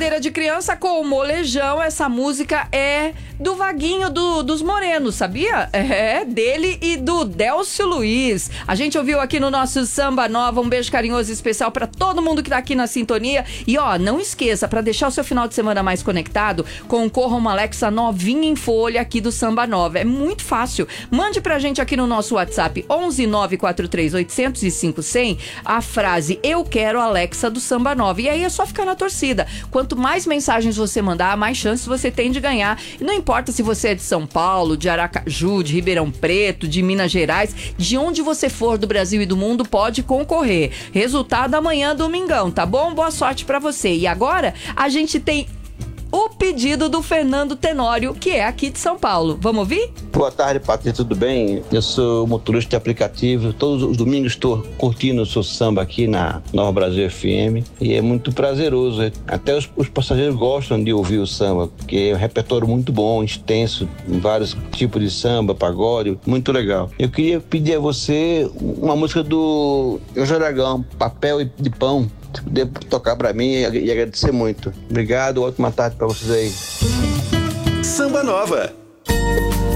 brincadeira de criança com o molejão. Essa música é do Vaguinho dos Morenos, sabia? É, dele e do Délcio Luiz. A gente ouviu aqui no nosso Samba Nova. Um beijo carinhoso e especial pra todo mundo que tá aqui na sintonia. E ó, não esqueça, pra deixar o seu final de semana mais conectado, concorra uma Alexa novinha em folha aqui do Samba Nova. É muito fácil. Mande pra gente aqui no nosso WhatsApp 11 943 800 5100 a frase "Eu quero Alexa do Samba Nova". E aí é só ficar na torcida. Quanto mais mensagens você mandar, mais chances você tem de ganhar. E não importa se você é de São Paulo, de Aracaju, de Ribeirão Preto, de Minas Gerais, de onde você for do Brasil e do mundo, pode concorrer. Resultado amanhã, domingão, tá bom? Boa sorte pra você. E agora, a gente tem o pedido do Fernando Tenório, que é aqui de São Paulo. Vamos ouvir? Boa tarde, Patrícia, tudo bem? Eu sou motorista de aplicativo. Todos os domingos estou curtindo o seu samba aqui na Nova Brasil FM. E é muito prazeroso. Até os passageiros gostam de ouvir o samba, porque é um repertório muito bom, extenso, vários tipos de samba, pagode, muito legal. Eu queria pedir a você uma música do Jorge Aragão, Papel de Pão. Se puder tocar pra mim, e agradecer muito. Obrigado, ótima tarde pra vocês aí. Samba Nova.